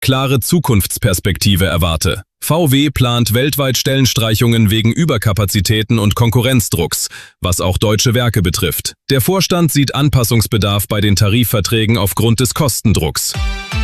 klare Zukunftsperspektive erwarte. VW plant weltweit Stellenstreichungen wegen Überkapazitäten und Konkurrenzdrucks, was auch deutsche Werke betrifft. Der Vorstand sieht Anpassungsbedarf bei den Tarifverträgen aufgrund des Kostendrucks.